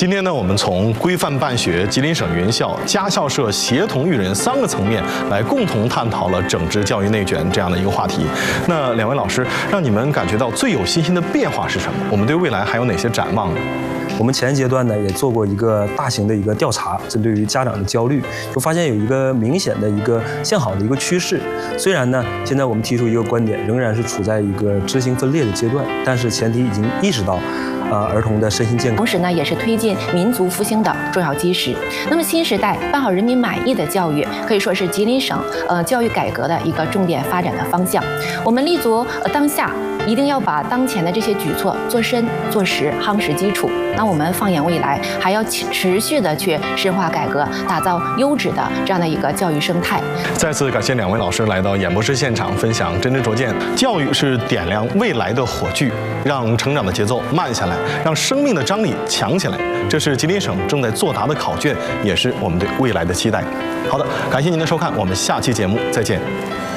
今天呢，我们从规范办学、吉林省原校、家校社协同育人3个层面来共同探讨了整治教育内卷这样的一个话题。那2位老师，让你们感觉到最有信心的变化是什么？我们对未来还有哪些展望呢？ 我们前阶段呢也做过一个大型的一个调查，针对于家长的焦虑，就发现有一个明显的一个向好的一个趋势。虽然呢，现在我们提出一个观点，仍然是处在一个知行分裂的阶段，但是前提已经意识到。儿童的身心健康， 同时呢，也是推进民族复兴的重要基石。那么，新时代办好人民满意的教育，可以说是吉林省教育改革的一个重点发展的方向。我们立足当下，一定要把当前的这些举措做深做实，夯实基础。那我们放眼未来，还要持续的去深化改革，打造优质的这样的一个教育生态。 再次感谢2位老师来到演播室现场，分享真知灼见。教育是点亮未来的火炬，让成长的节奏慢下来，让生命的张力强起来。这是吉林省正在作答的考卷，也是我们对未来的期待。好的，感谢您的收看，我们下期节目再见。